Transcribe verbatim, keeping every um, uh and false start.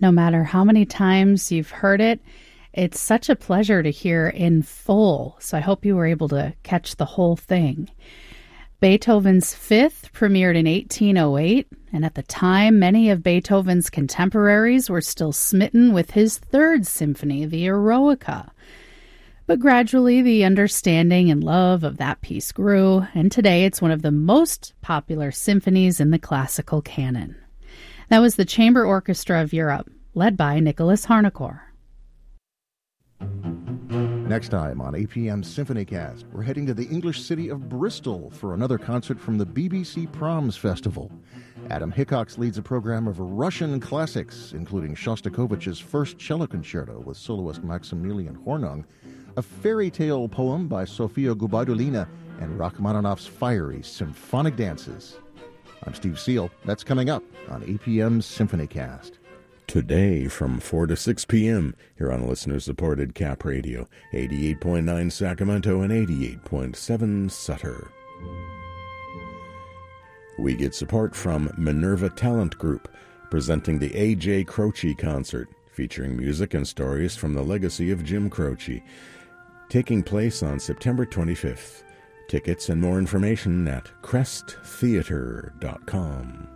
No matter how many times you've heard it, it's such a pleasure to hear in full, so I hope you were able to catch the whole thing. Beethoven's Fifth premiered in eighteen oh eight, and at the time, many of Beethoven's contemporaries were still smitten with his Third Symphony, the Eroica. But gradually, the understanding and love of that piece grew, and today it's one of the most popular symphonies in the classical canon. That was the Chamber Orchestra of Europe, led by Nicholas Harnoncourt. Next time on A P M SymphonyCast, we're heading to the English city of Bristol for another concert from the B B C Proms Festival. Adam Hickox leads a program of Russian classics, including Shostakovich's First Cello Concerto with soloist Maximilian Hornung, a fairy tale poem by Sofia Gubaidulina, and Rachmaninoff's fiery symphonic dances. I'm Steve Seal. That's coming up on A P M SymphonyCast. Today from four to six p.m. here on listener-supported Cap Radio, eighty-eight point nine Sacramento and eighty-eight point seven Sutter. We get support from Minerva Talent Group, presenting the A J. Croce Concert, featuring music and stories from the legacy of Jim Croce, taking place on September twenty-fifth. Tickets and more information at crest theater dot com.